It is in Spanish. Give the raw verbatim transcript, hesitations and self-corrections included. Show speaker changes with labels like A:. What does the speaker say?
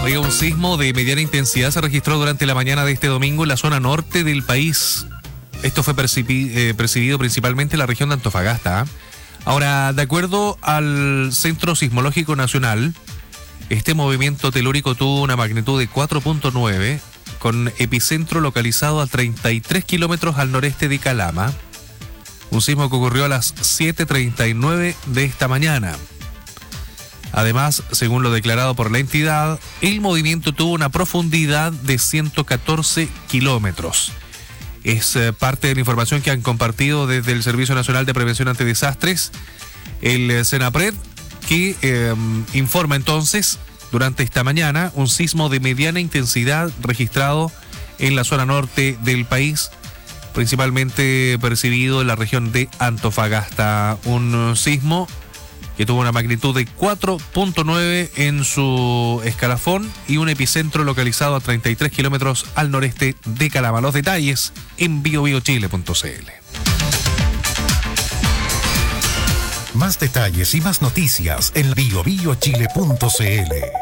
A: Oiga, un sismo de mediana intensidad se registró durante la mañana de este domingo en la zona norte del país. Esto fue percibi- eh, percibido principalmente en la región de Antofagasta. ¿eh? Ahora, de acuerdo al Centro Sismológico Nacional, este movimiento telúrico tuvo una magnitud de cuatro punto nueve, con epicentro localizado a treinta y tres kilómetros al noreste de Calama. Un sismo que ocurrió a las siete treinta y nueve de esta mañana. Además, según lo declarado por la entidad, el movimiento tuvo una profundidad de ciento catorce kilómetros. Es eh, parte de la información que han compartido desde el Servicio Nacional de Prevención ante Desastres, el eh, SENAPRED, que eh, informa entonces, durante esta mañana, un sismo de mediana intensidad registrado en la zona norte del país, principalmente percibido en la región de Antofagasta. Un sismo que tuvo una magnitud de cuatro punto nueve en su escalafón y un epicentro localizado a treinta y tres kilómetros al noreste de Calama. Los detalles en bio bio chile punto c l.
B: Más detalles y más noticias en bio bio chile punto c l.